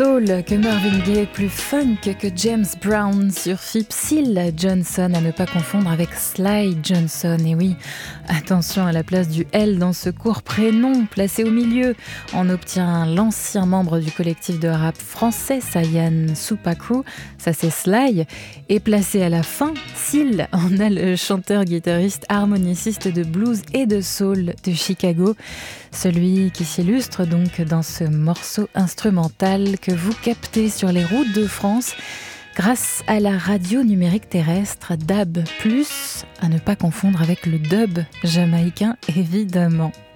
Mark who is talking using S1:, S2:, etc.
S1: soul que Marvin Gaye, plus funk que James Brown sur FIP, Syl Johnson, à ne pas confondre avec Sly Johnson. Et oui, attention à la place du L dans ce court prénom placé au milieu. On obtient l'ancien membre du collectif de rap français Saiyan Supa Crew, ça c'est Sly, et placé à la fin, Syl, on a le chanteur, guitariste, harmoniciste de blues et de soul de Chicago, celui qui s'illustre donc dans ce morceau instrumental que vous captez sur les routes de France grâce à la radio numérique terrestre DAB+, à ne pas confondre avec le dub jamaïcain évidemment.